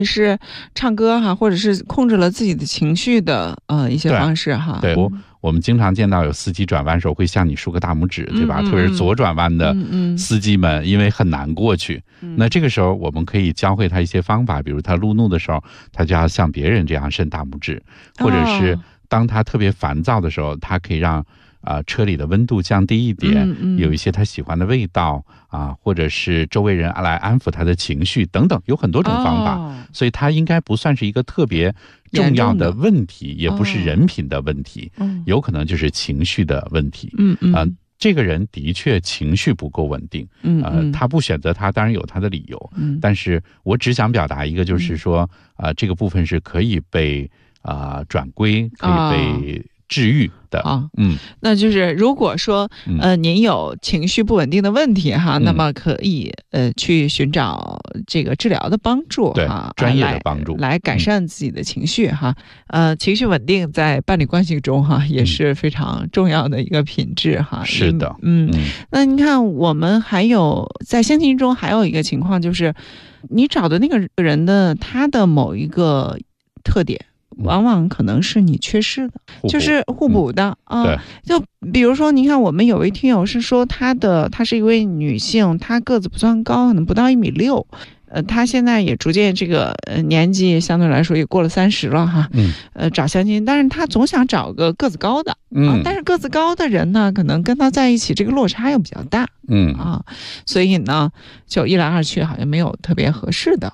是唱歌哈，或者是控制了自己的情绪的一些方式哈。 对，我们经常见到有司机转弯时候会向你竖个大拇指，对吧？特别是左转弯的司机们，因为很难过去。那这个时候我们可以教会他一些方法，比如他路怒的时候，他就要向别人这样伸大拇指，或者是当他特别烦躁的时候，他可以让车里的温度降低一点，有一些他喜欢的味道或者是周围人来安抚他的情绪等等，有很多种方法。所以他应该不算是一个特别重要的问题，也不是人品的问题，有可能就是情绪的问题。这个人的确情绪不够稳定，他不选择他当然有他的理由，但是我只想表达一个，就是说这个部分是可以被转归，可以被治愈的。 那就是如果说您有情绪不稳定的问题哈，那么可以去寻找这个治疗的帮助， 对，专业的帮助来改善自己的情绪哈。情绪稳定在伴侣关系中哈也是非常重要的一个品质哈。 是的， 那你看我们还有在相亲中还有一个情况，就是你找的那个人的他的某一个特点，往往可能是你缺失的，就是互补的就比如说你看我们有位听友是说她是一位女性，她个子不算高，可能不到1.6米，她现在也逐渐这个年纪相对来说也过了30了哈，找相亲，但是她总想找个子高的，但是个子高的人呢，可能跟她在一起这个落差又比较大，所以呢就一来二去好像没有特别合适的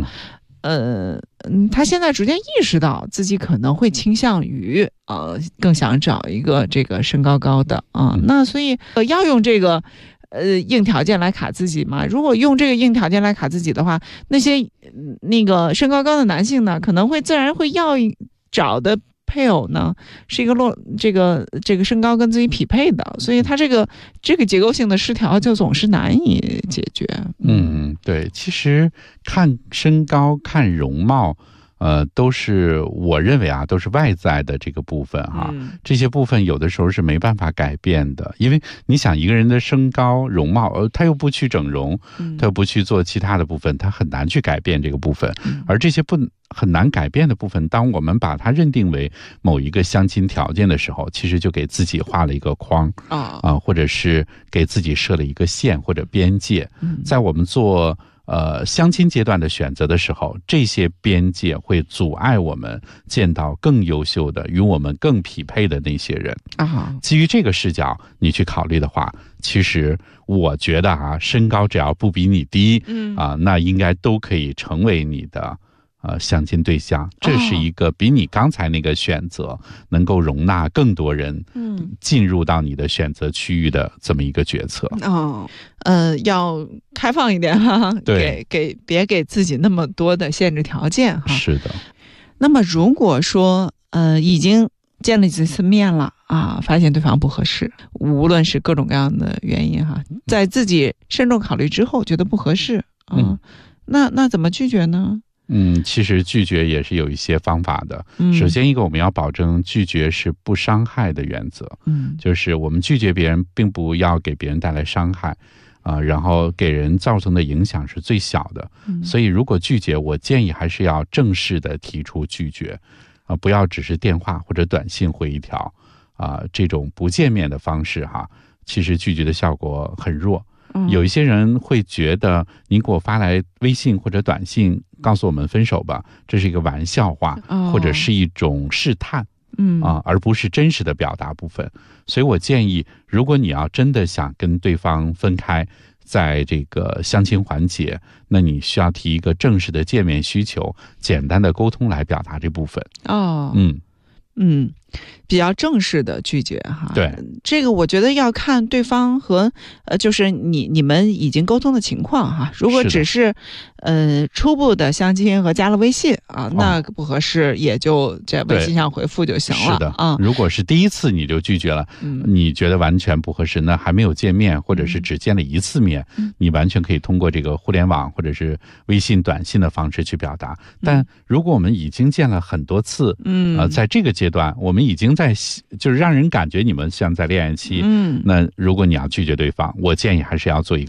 他现在逐渐意识到自己可能会倾向于更想找一个这个身高高的那所以要用这个硬条件来卡自己嘛。如果用这个硬条件来卡自己的话，那些那个身高高的男性呢，可能会自然会要找的配偶呢是一个这个身高跟自己匹配的，所以他这个结构性的失调就总是难以解决。 对，其实看身高看容貌都是我认为都是外在的这个部分这些部分有的时候是没办法改变的，因为你想一个人的身高容貌他又不去整容，他又不去做其他的部分，他很难去改变这个部分，而这些很难改变的部分，当我们把它认定为某一个相亲条件的时候，其实就给自己画了一个框或者是给自己设了一个线或者边界。在我们做相亲阶段的选择的时候，这些边界会阻碍我们见到更优秀的与我们更匹配的那些人基于这个视角你去考虑的话，其实我觉得身高只要不比你低那应该都可以成为你的相亲对象。这是一个比你刚才那个选择能够容纳更多人进入到你的选择区域的这么一个决策要开放一点哈， 对， 别给自己那么多的限制条件哈。 是的。 那么如果说已经见了几次面了发现对方不合适，无论是各种各样的原因哈，在自己慎重考虑之后觉得不合适那怎么拒绝呢？ 其实拒绝也是有一些方法的。首先一个，我们要保证拒绝是不伤害的原则，就是我们拒绝别人并不要给别人带来伤害然后给人造成的影响是最小的。所以如果拒绝，我建议还是要正式的提出拒绝不要只是电话或者短信回一条这种不见面的方式其实拒绝的效果很弱。有一些人会觉得你给我发来微信或者短信告诉我们分手吧，这是一个玩笑话或者是一种试探而不是真实的表达部分。所以我建议，如果你要真的想跟对方分开，在这个相亲环节，那你需要提一个正式的见面需求，简单的沟通来表达这部分比较正式的拒绝对， 这个我觉得要看对方和就是你们已经沟通的情况如果只是初步的相亲和加了微信那不合适也就在微信上回复就行了。 是的如果是第一次你就拒绝了你觉得完全不合适，那还没有见面或者是只见了一次面你完全可以通过这个互联网或者是微信短信的方式去表达。但如果我们已经见了很多次在这个阶段我们已经就是让人感觉你们像在恋爱期那如果你要拒绝对方，我建议还是要做一个